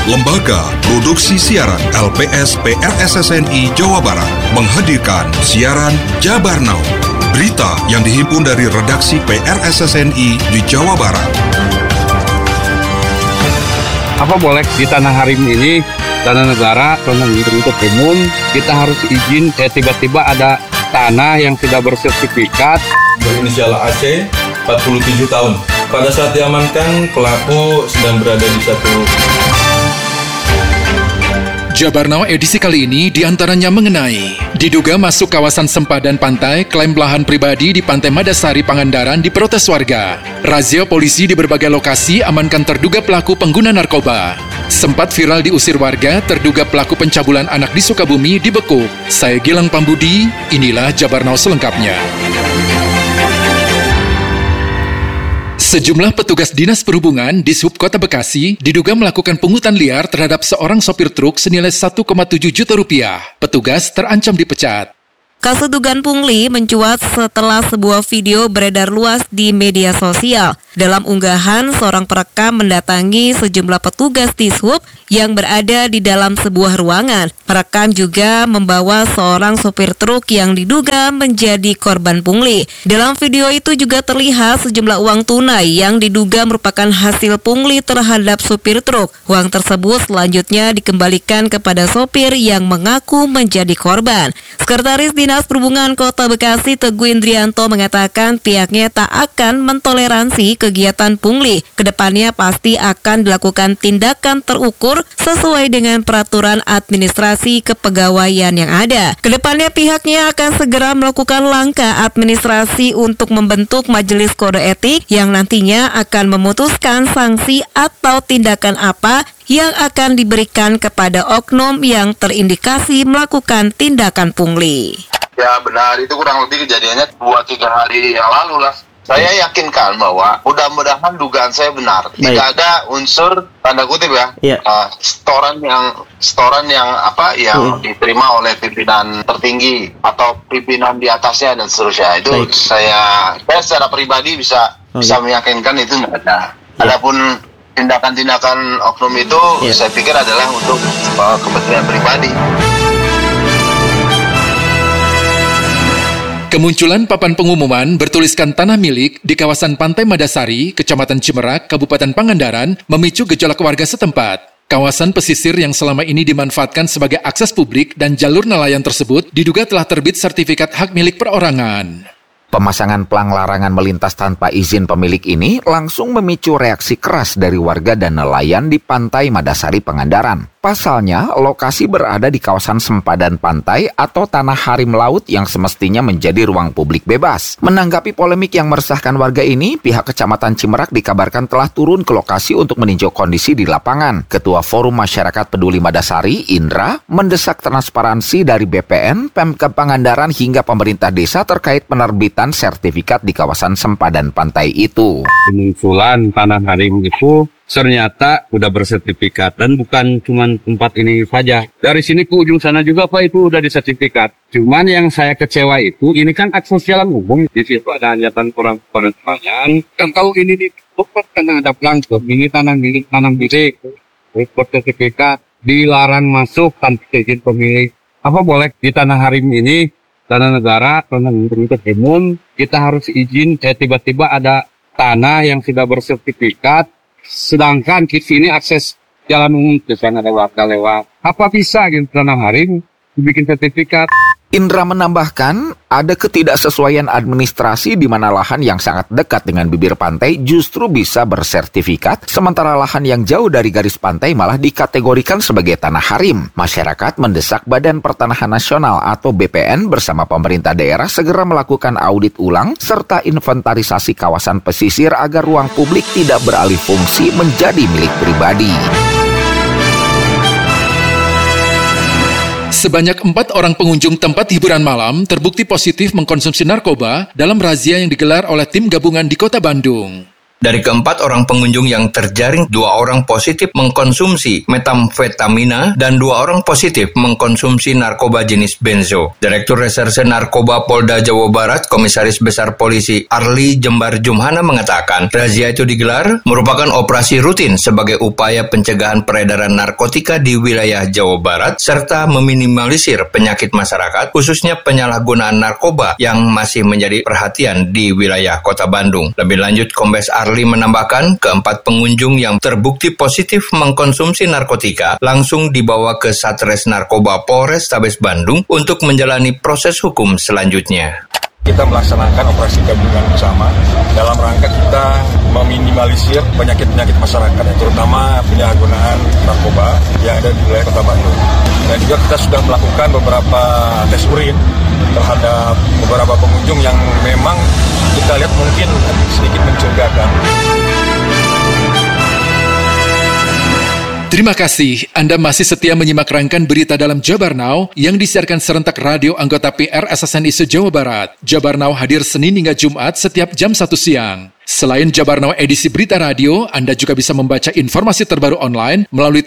Lembaga Produksi Siaran LPS PRSSNI Jawa Barat menghadirkan siaran Jabar Now. Berita yang dihimpun dari redaksi PRSSNI di Jawa Barat. Apa boleh di tanah Harim ini, tanah negara, tanah untuk umum, kita harus izin, tiba-tiba ada tanah yang sudah bersertifikat. Berinisial AC, 47 tahun. Pada saat diamankan, pelaku sedang berada di satu... Jabar Now edisi kali ini diantaranya mengenai diduga masuk kawasan sempadan pantai, klaim lahan pribadi di Pantai Madasari, Pangandaran diprotes warga. Razia polisi di berbagai lokasi amankan terduga pelaku pengguna narkoba. Sempat viral diusir warga, terduga pelaku pencabulan anak di Sukabumi dibekuk. Saya Gilang Pambudi, inilah Jabar Now selengkapnya. Sejumlah petugas Dinas Perhubungan di Sub Kota Bekasi diduga melakukan pungutan liar terhadap seorang sopir truk senilai 1,7 juta rupiah. Petugas terancam dipecat. Kasus dugaan pungli mencuat setelah sebuah video beredar luas di media sosial. Dalam unggahan, seorang perekam mendatangi sejumlah petugas di Sub yang berada di dalam sebuah ruangan. Perekam juga membawa seorang sopir truk yang diduga menjadi korban pungli. Dalam video itu juga terlihat sejumlah uang tunai yang diduga merupakan hasil pungli terhadap sopir truk. Uang tersebut selanjutnya dikembalikan kepada sopir yang mengaku menjadi korban. Sekretaris Dinas Perhubungan Kota Bekasi Teguh Indrianto mengatakan pihaknya tak akan mentoleransi kegiatan pungli. Kedepannya pasti akan dilakukan tindakan terukur sesuai dengan peraturan administrasi kepegawaian yang ada. Kedepannya pihaknya akan segera melakukan langkah administrasi untuk membentuk majelis kode etik yang nantinya akan memutuskan sanksi atau tindakan apa yang akan diberikan kepada oknum yang terindikasi melakukan tindakan pungli. Ya benar, itu kurang lebih kejadiannya 2-3 hari yang lalu lah. Saya yakinkan bahwa mudah-mudahan dugaan saya benar. Tidak ada unsur tanda kutip setoran yang diterima oleh pimpinan tertinggi atau pimpinan di atasnya dan seterusnya. Itu saya secara pribadi bisa meyakinkan itu tidak ada. Adapun tindakan-tindakan oknum itu saya pikir adalah untuk kepentingan pribadi. Kemunculan papan pengumuman bertuliskan tanah milik di kawasan Pantai Madasari, Kecamatan Cimerak, Kabupaten Pangandaran, memicu gejolak warga setempat. Kawasan pesisir yang selama ini dimanfaatkan sebagai akses publik dan jalur nelayan tersebut diduga telah terbit sertifikat hak milik perorangan. Pemasangan pelang larangan melintas tanpa izin pemilik ini langsung memicu reaksi keras dari warga dan nelayan di Pantai Madasari, Pangandaran. Pasalnya, lokasi berada di kawasan sempadan pantai atau tanah harim laut yang semestinya menjadi ruang publik bebas. Menanggapi polemik yang meresahkan warga ini, pihak Kecamatan Cimerak dikabarkan telah turun ke lokasi untuk meninjau kondisi di lapangan. Ketua Forum Masyarakat Peduli Madasari, Indra, mendesak transparansi dari BPN, Pemkab Pangandaran hingga pemerintah desa terkait penerbitan sertifikat di kawasan sempadan pantai itu. Kemunculan tanah harim itu ternyata udah bersertifikat dan bukan cuma tempat ini saja. Dari sini ke ujung sana juga Pak itu udah disertifikat. Cuman yang saya kecewa itu ini kan akses jalan umum. Di situ ada hajatan orang nelayan. Kan tahu ini ditutup karena ada pelanggar. Ini tanah milik bersertifikat dilarang masuk tanpa izin pemilik. Apa boleh di tanah harim ini, tanah negara, tanah untuk umum, kita harus izin tiba-tiba ada tanah yang sudah bersertifikat. Sedangkan di sini akses jalan umum, di sana ada warga lewat. Apa bisa gitu tanah harim dibikin sertifikat? Indra menambahkan, ada ketidaksesuaian administrasi di mana lahan yang sangat dekat dengan bibir pantai justru bisa bersertifikat, sementara lahan yang jauh dari garis pantai malah dikategorikan sebagai tanah harim. Masyarakat mendesak Badan Pertanahan Nasional atau BPN bersama pemerintah daerah segera melakukan audit ulang serta inventarisasi kawasan pesisir agar ruang publik tidak beralih fungsi menjadi milik pribadi. Sebanyak 4 orang pengunjung tempat hiburan malam terbukti positif mengkonsumsi narkoba dalam razia yang digelar oleh tim gabungan di Kota Bandung. Dari keempat orang pengunjung yang terjaring, 2 orang positif mengkonsumsi metamfetamina dan 2 orang positif mengkonsumsi narkoba jenis benzo. Direktur Reserse Narkoba Polda Jawa Barat, Komisaris Besar Polisi Arli Jembar Jumhana mengatakan, razia itu digelar merupakan operasi rutin sebagai upaya pencegahan peredaran narkotika di wilayah Jawa Barat serta meminimalisir penyakit masyarakat, khususnya penyalahgunaan narkoba yang masih menjadi perhatian di wilayah Kota Bandung. Lebih lanjut, Kombes Arli menambahkan, keempat pengunjung yang terbukti positif mengkonsumsi narkotika langsung dibawa ke Satres Narkoba Polrestabes Bandung untuk menjalani proses hukum selanjutnya. Kita melaksanakan operasi gabungan bersama dalam rangka kita meminimalisir penyakit-penyakit masyarakat, terutama penyalahgunaan narkoba yang ada di wilayah Kota Bandung. Dan juga kita sudah melakukan beberapa tes urin terhadap beberapa pengunjung yang memang kita lihat mungkin sedikit mencurigakan. Terima kasih, Anda masih setia menyimak rangkaian berita dalam Jabar Now yang disiarkan serentak radio anggota PRSSNI se-Jawa Barat. Jabar Now hadir Senin hingga Jumat setiap jam 1 siang. Selain Jabar Now edisi berita radio, Anda juga bisa membaca informasi terbaru online melalui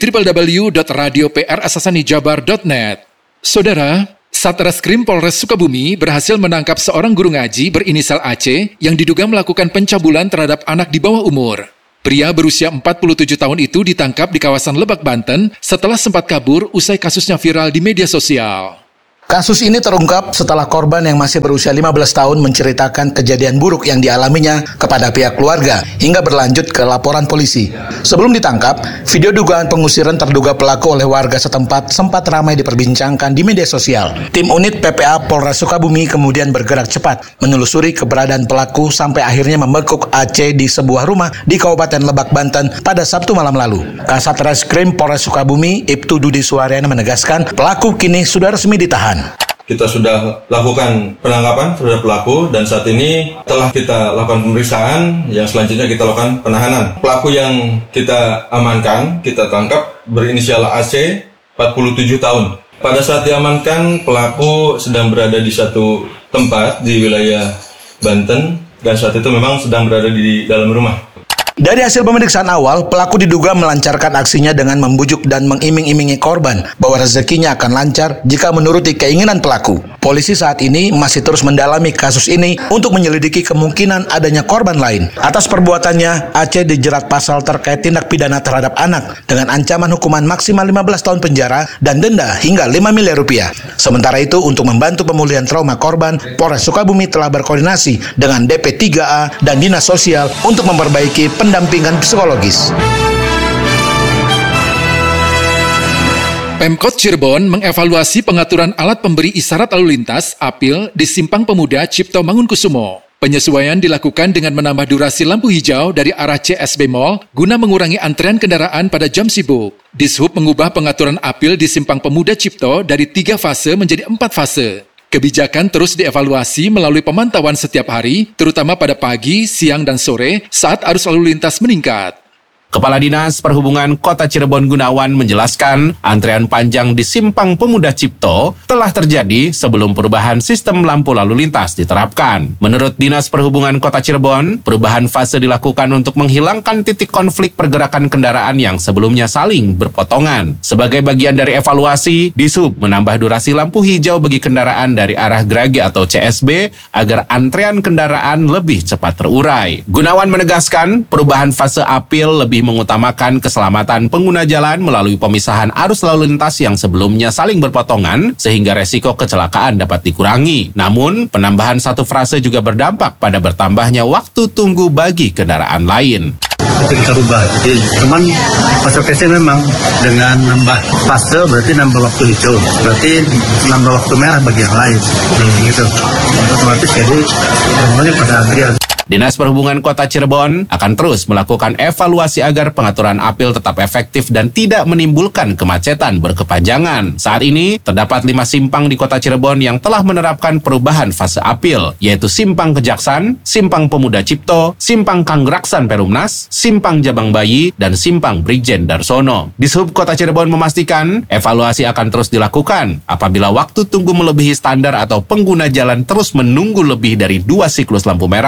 www.radioprssnijabar.net. Saudara, Satreskrim Polres Sukabumi berhasil menangkap seorang guru ngaji berinisial AC yang diduga melakukan pencabulan terhadap anak di bawah umur. Pria berusia 47 tahun itu ditangkap di kawasan Lebak, Banten setelah sempat kabur usai kasusnya viral di media sosial. Kasus ini terungkap setelah korban yang masih berusia 15 tahun menceritakan kejadian buruk yang dialaminya kepada pihak keluarga hingga berlanjut ke laporan polisi. Sebelum ditangkap, video dugaan pengusiran terduga pelaku oleh warga setempat sempat ramai diperbincangkan di media sosial. Tim unit PPA Polres Sukabumi kemudian bergerak cepat menelusuri keberadaan pelaku sampai akhirnya membekuk AC di sebuah rumah di Kabupaten Lebak, Banten pada Sabtu malam lalu. Kasat Reskrim Polres Sukabumi, Ibtu Dudi Suaryana menegaskan pelaku kini sudah resmi ditahan. Kita sudah lakukan penangkapan terhadap pelaku dan saat ini telah kita lakukan pemeriksaan yang selanjutnya kita lakukan penahanan. Pelaku yang kita amankan, kita tangkap berinisial AC, 47 tahun. Pada saat diamankan, pelaku sedang berada di satu tempat di wilayah Banten dan saat itu memang sedang berada di dalam rumah. Dari hasil pemeriksaan awal, pelaku diduga melancarkan aksinya dengan membujuk dan mengiming-imingi korban bahwa rezekinya akan lancar jika menuruti keinginan pelaku. Polisi saat ini masih terus mendalami kasus ini untuk menyelidiki kemungkinan adanya korban lain. Atas perbuatannya, Aceh dijerat pasal terkait tindak pidana terhadap anak dengan ancaman hukuman maksimal 15 tahun penjara dan denda hingga 5 miliar rupiah. Sementara itu, untuk membantu pemulihan trauma korban, Polres Sukabumi telah berkoordinasi dengan DP3A dan Dinas Sosial untuk memperbaiki pendampingan psikologis. Pemkot Cirebon mengevaluasi pengaturan alat pemberi isyarat lalu lintas (APIL) di Simpang Pemuda Cipto Mangunkusumo. Penyesuaian dilakukan dengan menambah durasi lampu hijau dari arah CSB Mall guna mengurangi antrean kendaraan pada jam sibuk. Dishub mengubah pengaturan APIL di Simpang Pemuda Cipto dari 3 fase menjadi 4 fase. Kebijakan terus dievaluasi melalui pemantauan setiap hari, terutama pada pagi, siang, dan sore saat arus lalu lintas meningkat. Kepala Dinas Perhubungan Kota Cirebon Gunawan menjelaskan, antrean panjang di Simpang Pemuda Cipto telah terjadi sebelum perubahan sistem lampu lalu lintas diterapkan. Menurut Dinas Perhubungan Kota Cirebon, perubahan fase dilakukan untuk menghilangkan titik konflik pergerakan kendaraan yang sebelumnya saling berpotongan. Sebagai bagian dari evaluasi, Dishub menambah durasi lampu hijau bagi kendaraan dari arah Grage atau CSB agar antrean kendaraan lebih cepat terurai. Gunawan menegaskan, perubahan fase APIL lebih mengutamakan keselamatan pengguna jalan melalui pemisahan arus lalu lintas yang sebelumnya saling berpotongan sehingga resiko kecelakaan dapat dikurangi. Namun, penambahan satu fase juga berdampak pada bertambahnya waktu tunggu bagi kendaraan lain. Itu kita rubah, jadi cuman fase PC memang dengan nambah fase berarti nambah waktu hijau, berarti nambah waktu merah bagi yang lain, gitu. Otomatis jadi semuanya pada antrian. Dinas Perhubungan Kota Cirebon akan terus melakukan evaluasi agar pengaturan APIL tetap efektif dan tidak menimbulkan kemacetan berkepanjangan. Saat ini, terdapat 5 simpang di Kota Cirebon yang telah menerapkan perubahan fase APIL, yaitu Simpang Kejaksan, Simpang Pemuda Cipto, Simpang Kanggraksan Perumnas, Simpang Jabang Bayi, dan Simpang Brigjen Darsono. Dishub Kota Cirebon memastikan evaluasi akan terus dilakukan apabila waktu tunggu melebihi standar atau pengguna jalan terus menunggu lebih dari 2 siklus lampu merah,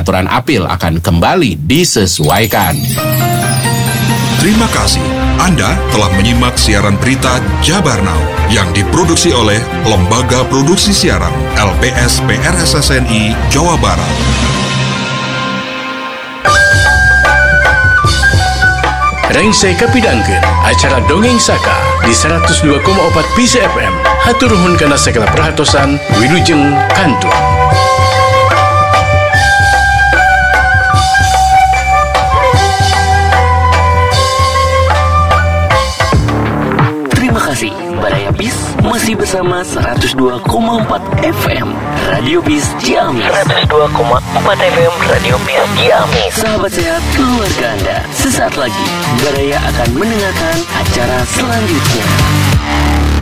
peraturan apil akan kembali disesuaikan. Terima kasih. Anda telah menyimak siaran berita Jabar Now yang diproduksi oleh Lembaga Produksi Siaran LPS PRSSNI Jawa Barat. Rengsai kapidangkeun acara Dongeng Saka di 102,4 PCFM. Hatur nuhun kana segala perhatosan. Wilujeng kantur. Terima kasih, Baraya Bis masih bersama 102,4 FM Radio Bis Ciamis. 102,4 FM Radio Bis Ciamis. Sahabat sehat keluarga Anda, sesaat lagi Baraya akan mendengarkan acara selanjutnya.